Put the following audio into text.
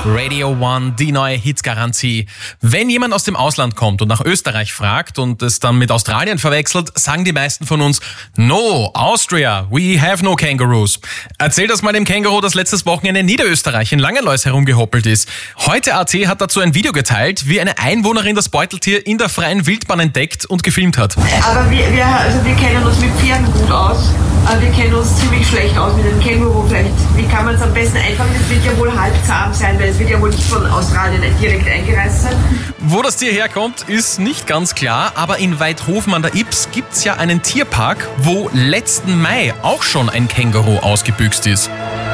Radio One, die neue Hitgarantie. Wenn jemand aus dem Ausland kommt und nach Österreich fragt und es dann mit Australien verwechselt, sagen die meisten von uns, no, Austria, we have no kangaroos. Erzähl das mal dem Känguru, das letztes Wochenende in Niederösterreich in Langerlois herumgehoppelt ist. Heute AT hat dazu ein Video geteilt, wie eine Einwohnerin das Beuteltier in der freien Wildbahn entdeckt und gefilmt hat. Aber wir kennen uns mit Pferden gut aus. Aber wir kennen uns ziemlich schlecht aus mit dem Känguru vielleicht. Wie kann man es am besten einfangen? Das wird ja wohl halb zahm sein, weil es wird ja wohl nicht von Australien direkt eingereist sein. Wo das Tier herkommt, ist nicht ganz klar, aber in Weidhofen an der Ybbs gibt's ja einen Tierpark, wo letzten Mai auch schon ein Känguru ausgebüxt ist.